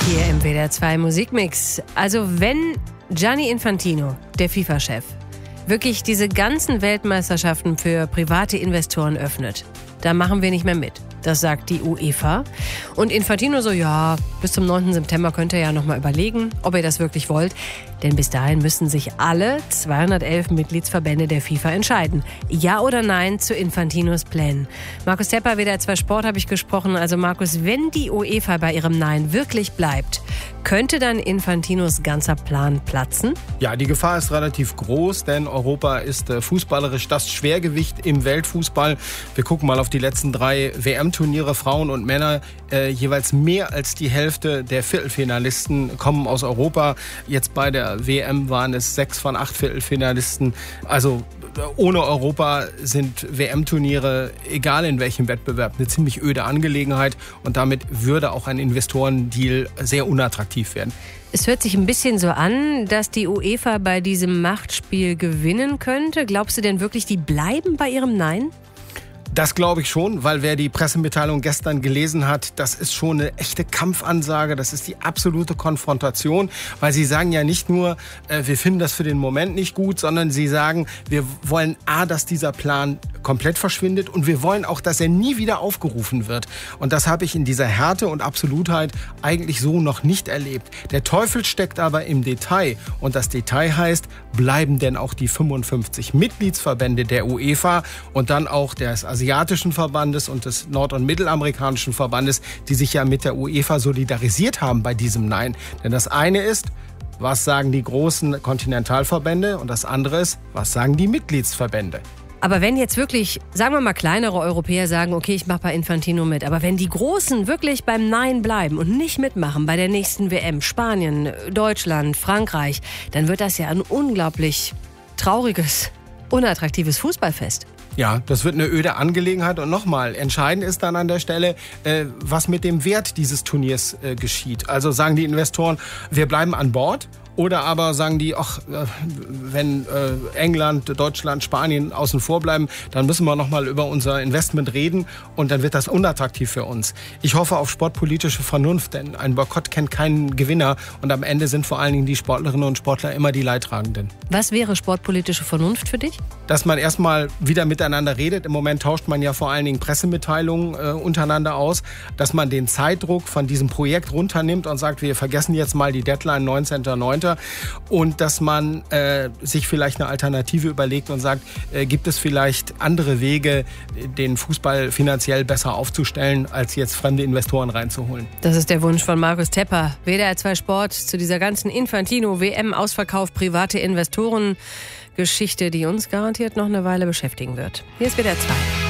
Hier im WDR 2 Musikmix. Also wenn Gianni Infantino, der FIFA-Chef, wirklich diese ganzen Weltmeisterschaften für private Investoren öffnet, da machen wir nicht mehr mit. Das sagt die UEFA. Und Infantino so, ja, bis zum 9. September könnt ihr ja noch mal überlegen, ob ihr das wirklich wollt. Denn bis dahin müssen sich alle 211 Mitgliedsverbände der FIFA entscheiden. Ja oder nein zu Infantinos Plänen. Markus Tepper, WDR 2 Sport, habe ich gesprochen. Also Markus, wenn die UEFA bei ihrem Nein wirklich bleibt, könnte dann Infantinos ganzer Plan platzen? Ja, die Gefahr ist relativ groß, denn Europa ist fußballerisch das Schwergewicht im Weltfußball. Wir gucken mal auf die letzten 3 WM-Turniere, Frauen und Männer. Jeweils mehr als die Hälfte der Viertelfinalisten kommen aus Europa. Jetzt bei der WM waren es 6 von 8 Viertelfinalisten. Also ohne Europa sind WM-Turniere, egal in welchem Wettbewerb, eine ziemlich öde Angelegenheit. Und damit würde auch ein Investorendeal sehr unattraktiv werden. Es hört sich ein bisschen so an, dass die UEFA bei diesem Machtspiel gewinnen könnte. Glaubst du denn wirklich, die bleiben bei ihrem Nein? Das glaube ich schon, weil wer die Pressemitteilung gestern gelesen hat, das ist schon eine echte Kampfansage, das ist die absolute Konfrontation, weil sie sagen ja nicht nur, wir finden das für den Moment nicht gut, sondern sie sagen, wir wollen dass dieser Plan komplett verschwindet und wir wollen auch, dass er nie wieder aufgerufen wird. Und das habe ich in dieser Härte und Absolutheit eigentlich so noch nicht erlebt. Der Teufel steckt aber im Detail und das Detail heißt, bleiben denn auch die 55 Mitgliedsverbände der UEFA und dann auch des Asiatischen Verbandes und des Nord- und Mittelamerikanischen Verbandes, die sich ja mit der UEFA solidarisiert haben bei diesem Nein. Denn das eine ist, was sagen die großen Kontinentalverbände und das andere ist, was sagen die Mitgliedsverbände. Aber wenn jetzt wirklich, sagen wir mal, kleinere Europäer sagen, okay, ich mache bei Infantino mit, aber wenn die Großen wirklich beim Nein bleiben und nicht mitmachen bei der nächsten WM, Spanien, Deutschland, Frankreich, dann wird das ja ein unglaublich trauriges, unattraktives Fußballfest. Ja, das wird eine öde Angelegenheit. Und nochmal, entscheidend ist dann an der Stelle, was mit dem Wert dieses Turniers geschieht. Also sagen die Investoren, wir bleiben an Bord. Oder aber sagen die, wenn England, Deutschland, Spanien außen vor bleiben, dann müssen wir nochmal über unser Investment reden und dann wird das unattraktiv für uns. Ich hoffe auf sportpolitische Vernunft, denn ein Boykott kennt keinen Gewinner und am Ende sind vor allen Dingen die Sportlerinnen und Sportler immer die Leidtragenden. Was wäre sportpolitische Vernunft für dich? Dass man erstmal wieder miteinander redet. Im Moment tauscht man ja vor allen Dingen Pressemitteilungen untereinander aus, dass man den Zeitdruck von diesem Projekt runternimmt und sagt, wir vergessen jetzt mal die Deadline 19.09. Und dass man sich vielleicht eine Alternative überlegt und sagt, gibt es vielleicht andere Wege, den Fußball finanziell besser aufzustellen, als jetzt fremde Investoren reinzuholen. Das ist der Wunsch von Markus Tepper, WDR 2 Sport, zu dieser ganzen Infantino-WM-Ausverkauf, private Investoren-Geschichte, die uns garantiert noch eine Weile beschäftigen wird. Hier ist WDR 2.